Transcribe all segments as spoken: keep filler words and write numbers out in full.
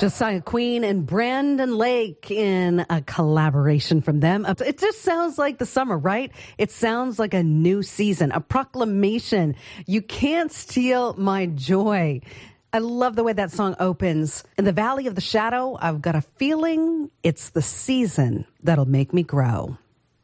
Josiah Queen and Brandon Lake in a collaboration from them. It just sounds like the summer, right? It sounds like a new season, a proclamation. You can't steal my joy. I love the way that song opens. In the valley of the shadow, I've got a feeling it's the season that'll make me grow.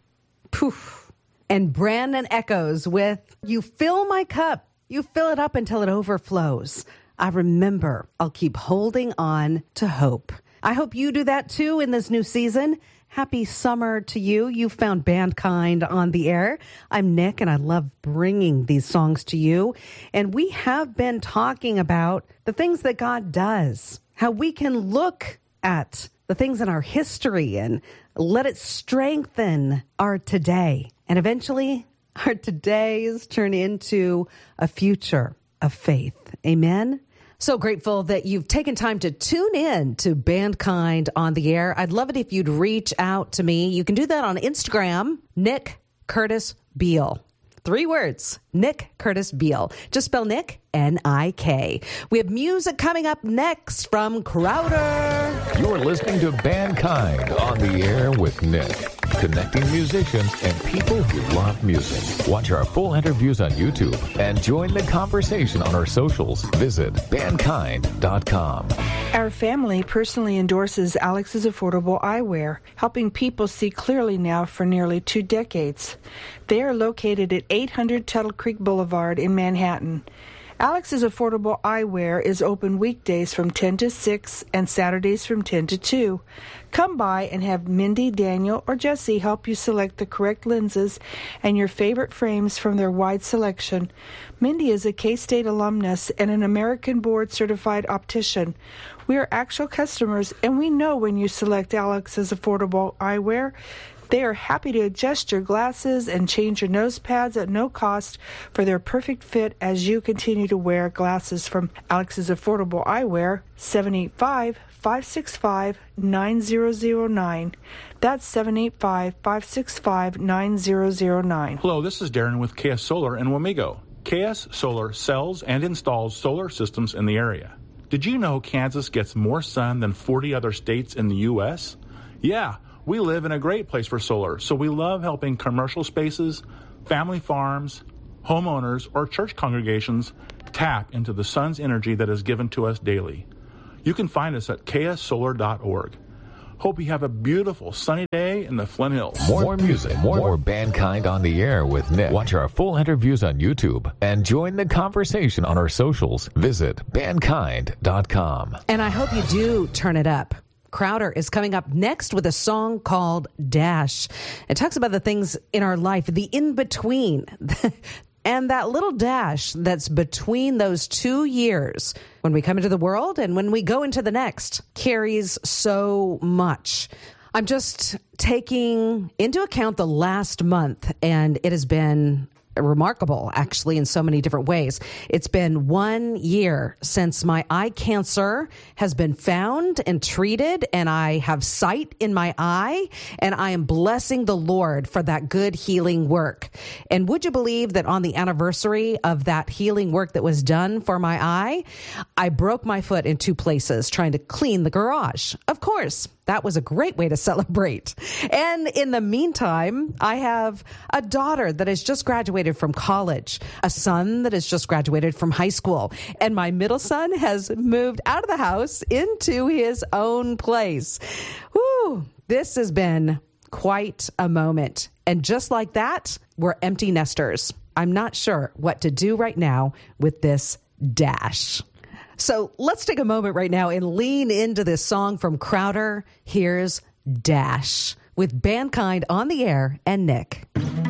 Poof. And Brandon echoes with, you fill my cup. You fill it up until it overflows. I remember I'll keep holding on to hope. I hope you do that too in this new season. Happy summer to you. You found Bandkind on the air. I'm Nick, and I love bringing these songs to you. And we have been talking about the things that God does, how we can look at the things in our history and let it strengthen our today. And eventually, our todays turn into a future of faith. Amen? So grateful that you've taken time to tune in to Bandkind on the air. I'd love it if you'd reach out to me. You can do that on Instagram, Nick Curtis Beal. Three words, Nick Curtis Beal. Just spell Nick, N I K. We have music coming up next from Crowder. You're listening to Bandkind on the air with Nick. Connecting musicians and people who love music. Watch our full interviews on YouTube and join the conversation on our socials. Visit bandkind dot com. Our family personally endorses Alex's Affordable Eyewear, helping people see clearly now for nearly two decades. They are located at eight hundred Tuttle Creek Boulevard in Manhattan. Alex's Affordable Eyewear is open weekdays from ten to six and Saturdays from ten to two. Come by and have Mindy, Daniel, or Jesse help you select the correct lenses and your favorite frames from their wide selection. Mindy is a K-State alumnus and an American board-certified optician. We are actual customers, and we know when you select Alex's Affordable Eyewear, they are happy to adjust your glasses and change your nose pads at no cost for their perfect fit as you continue to wear glasses from Alex's Affordable Eyewear, seven eight five, five six five, nine zero zero nine. That's seven eight five, five six five, nine zero zero nine. Hello, this is Darren with K S Solar in Wamego. K S Solar sells and installs solar systems in the area. Did you know Kansas gets more sun than forty other states in the U S? Yeah. We live in a great place for solar, so we love helping commercial spaces, family farms, homeowners, or church congregations tap into the sun's energy that is given to us daily. You can find us at k s solar dot org. Hope you have a beautiful sunny day in the Flint Hills. More, more music, more, more Bandkind on the air with Nick. Watch our full interviews on YouTube and join the conversation on our socials. Visit bandkind dot com. And I hope you do turn it up. Crowder is coming up next with a song called Dash. It talks about the things in our life, the in-between, and that little dash that's between those two years when we come into the world and when we go into the next carries so much. I'm just taking into account the last month, and it has been remarkable, actually, in so many different ways. It's been one year since my eye cancer has been found and treated, and I have sight in my eye, and I am blessing the Lord for that good healing work. And would you believe that on the anniversary of that healing work that was done for my eye, I broke my foot in two places trying to clean the garage? Of course. That was a great way to celebrate. And in the meantime, I have a daughter that has just graduated from college, a son that has just graduated from high school, and my middle son has moved out of the house into his own place. Whew, this has been quite a moment. And just like that, we're empty nesters. I'm not sure what to do right now with this dash. So let's take a moment right now and lean into this song from Crowder. Here's Dash with Bandkind on the air and Nick.